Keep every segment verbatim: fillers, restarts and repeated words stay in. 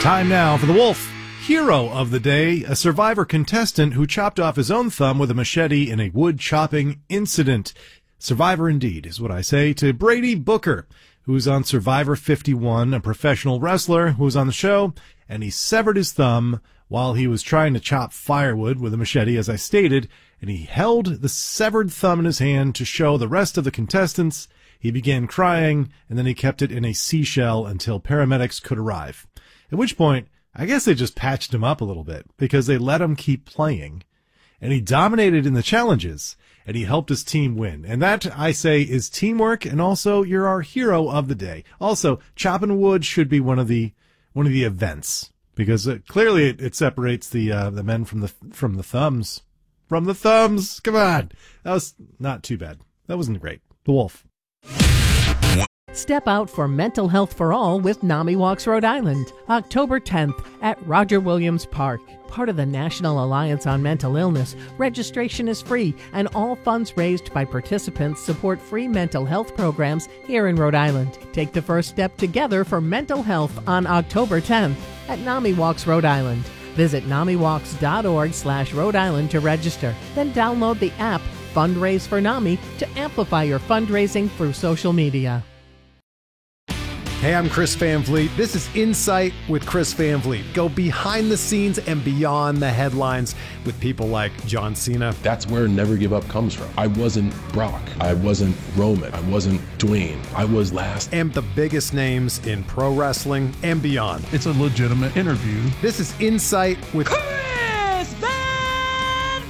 Time now for the Wolf Hero of the Day, a Survivor contestant who chopped off his own thumb with a machete in a wood chopping incident. Survivor indeed is what I say to Brady Booker, who's on Survivor fifty-one, a professional wrestler who was on the show, and he severed his thumb while he was trying to chop firewood with a machete, as I stated, and he held the severed thumb in his hand to show the rest of the contestants. He began crying, and then he kept it in a seashell until paramedics could arrive. At which point, I guess they just patched him up a little bit, because they let him keep playing. And he dominated in the challenges, and he helped his team win. And that, I say, is teamwork, and also you're our hero of the day. Also, chopping wood should be one of the one of the events, because it, clearly it, it separates the uh, the men from the from the thumbs. From the thumbs! Come on! That was not too bad. That wasn't great. The Wolf. Step out for mental health for all with NAMI Walks Rhode Island, October tenth at Roger Williams Park. Part of the National Alliance on Mental Illness, registration is free, and all funds raised by participants support free mental health programs here in Rhode Island. Take the first step together for mental health on October tenth at NAMI Walks Rhode Island. Visit namiwalks.org slash Rhode Island to register. Then download the app Fundraise for NAMI to amplify your fundraising through social media. Hey, I'm Chris Van Vliet. This is Insight with Chris Van Vliet. Go behind the scenes and beyond the headlines with people like John Cena. That's where Never Give Up comes from. I wasn't Brock. I wasn't Roman. I wasn't Dwayne. I was last. And the biggest names in pro wrestling and beyond. It's a legitimate interview. This is Insight with Chris Van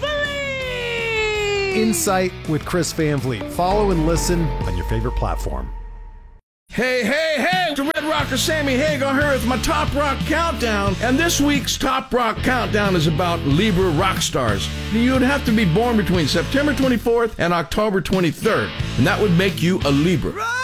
Vliet. Insight with Chris Van Vliet. Follow and listen on your favorite platform. Hey, hey, hey, it's the Red Rocker Sammy Hagar here with my Top Rock Countdown. And this week's Top Rock Countdown is about Libra rock stars. You would have to be born between September twenty-fourth and October twenty-third, and that would make you a Libra.